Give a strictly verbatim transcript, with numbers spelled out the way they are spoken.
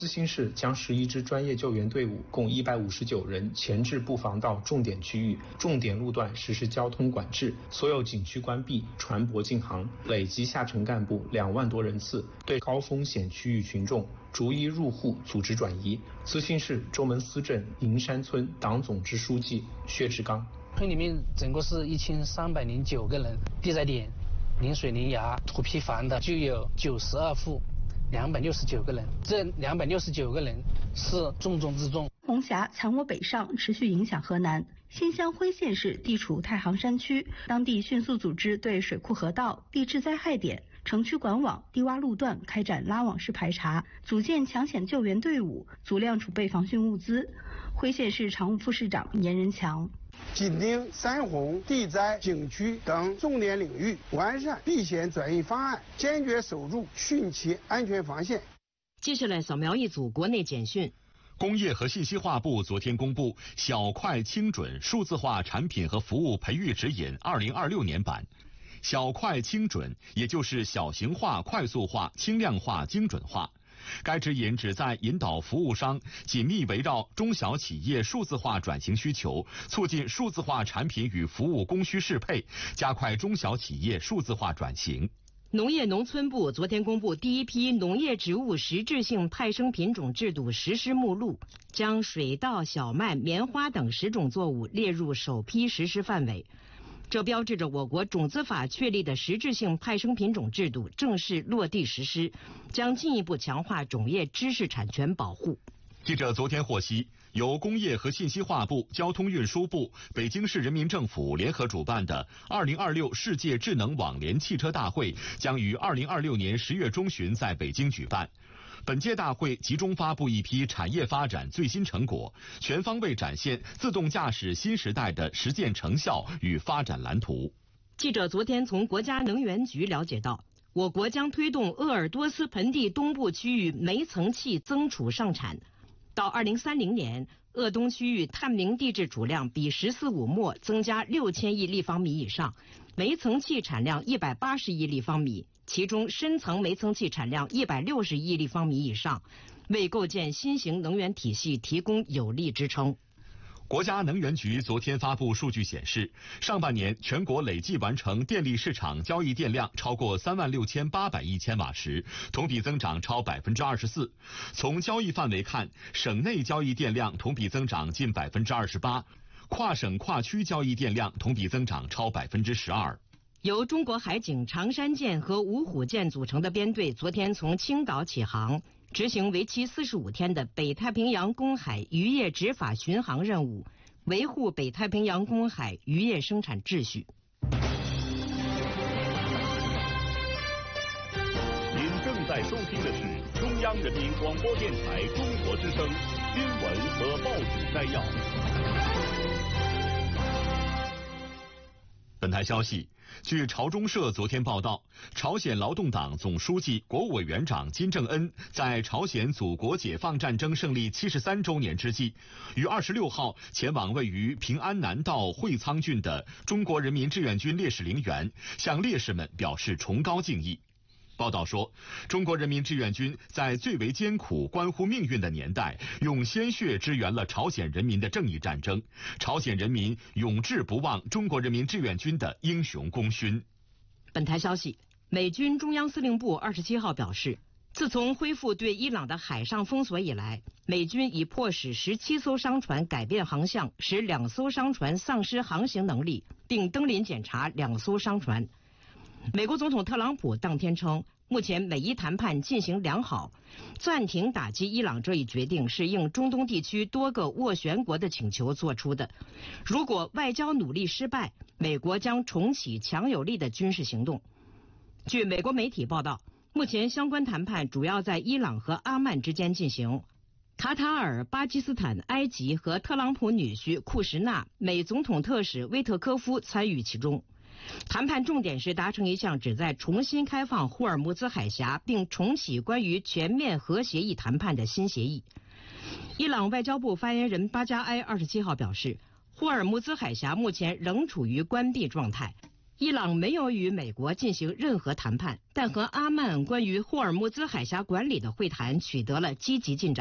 资兴市将十一支专业救援队伍，共一百五十九人前置布防到重点区域、重点路段实施交通管制，所有景区关闭，船舶禁航，累计下沉干部两万多人次，对高风险区域群众逐一入户组织转移。资兴市周门司镇银山村党总支书记薛志刚： 村里面整个是一千三百零九个人，地载点、临水临崖、土坯房的就有九十二户。两百六十九个人，这两百六十九个人是重中之重。 红霞强我北上，持续影响河南。新乡辉县市地处太行山区，当地迅速组织对水库河道、地质灾害点、城区管网、低洼路段开展拉网式排查，组建抢险救援队伍，足量储备防汛物资。辉县市常务副市长严仁强： 紧盯山洪、地灾、景区等重点领域，完善避险转移方案，坚决守住汛期安全防线。 接下来扫描一组国内简讯。 工业和信息化部昨天公布《小快轻准数字化产品和服务培育指引二零二六年版》。小快轻准，也就是小型化、快速化、轻量化、精准化。该指引旨在引导服务商紧密围绕中小企业数字化转型需求，促进数字化产品与服务供需适配，加快中小企业数字化转型。 农业农村部昨天公布第一批农业植物实质性派生品种制度实施目录，将水稻、小麦、棉花等十种作物列入首批实施范围。这标志着我国种子法确立的实质性派生品种制度正式落地实施，将进一步强化种业知识产权保护。 记者昨天获悉，由工业和信息化部、交通运输部、北京市人民政府联合主办的二零二六世界智能网联汽车大会将于二零二六年十月中旬在北京举办。本届大会集中发布一批产业发展最新成果，全方位展现自动驾驶新时代的实践成效与发展蓝图。 记者昨天从国家能源局了解到，我国将推动鄂尔多斯盆地东部区域煤层气增储上产。到二零三零年，鄂东区域探明地质储量比“十四五”末增加六千亿立方米以上，煤层气产量一百八十亿立方米，其中深层煤层气产量一百六十亿立方米以上，为构建新型能源体系提供有力支撑。 国家能源局昨天发布数据显示，上半年全国累计完成电力市场交易电量超过三万六千八百亿千瓦时，同比增长超百分之二十四。从交易范围看，省内交易电量同比增长近百分之二十八，跨省跨区交易电量同比增长超百分之十二。 由中国海警长山舰和五虎舰组成的编队昨天从青岛起航，执行为期四十五天的北太平洋公海渔业执法巡航任务，维护北太平洋公海渔业生产秩序。 您正在收听的是中央人民广播电台中国之声新闻和报纸摘要。 本台消息，据朝中社昨天报道，朝鲜劳动党总书记、国务委员长金正恩在朝鲜祖国解放战争胜利七十三周年之际，于二十六号前往位于平安南道会仓郡的中国人民志愿军烈士陵园，向烈士们表示崇高敬意。报道说，中国人民志愿军在最为艰苦、关乎命运的年代，用鲜血支援了朝鲜人民的正义战争，朝鲜人民永志不忘中国人民志愿军的英雄功勋。 本台消息，美军中央司令部二十七号表示，自从恢复对伊朗的海上封锁以来，美军已迫使十七艘商船改变航向，使两艘商船丧失航行能力，并登临检查两艘商船。美国总统特朗普当天称，目前美伊谈判进行良好，暂停打击伊朗这一决定是应中东地区多个斡旋国的请求做出的。如果外交努力失败，美国将重启强有力的军事行动。据美国媒体报道，目前相关谈判主要在伊朗和阿曼之间进行。卡塔尔、巴基斯坦、埃及和特朗普女婿库什纳、美总统特使威特科夫参与其中。谈判重点是达成一项旨在重新开放霍尔木兹海峡并重启关于全面核协议谈判的新协议。伊朗外交部发言人巴加埃二十七号表示，霍尔木兹海峡目前仍处于关闭状态。 伊朗没有与美国进行任何谈判，但和阿曼关于霍尔木兹海峡管理的会谈取得了积极进展。